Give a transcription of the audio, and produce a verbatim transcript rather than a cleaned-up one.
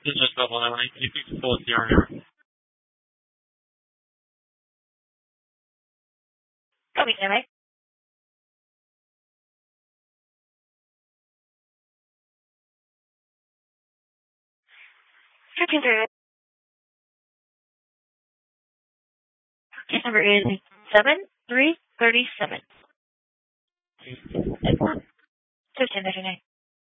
This is double nine. Can you please pull the R N? Copy, Stanley. fifteen thirty. Case number is seven three three seven. Fifteen thirty nine.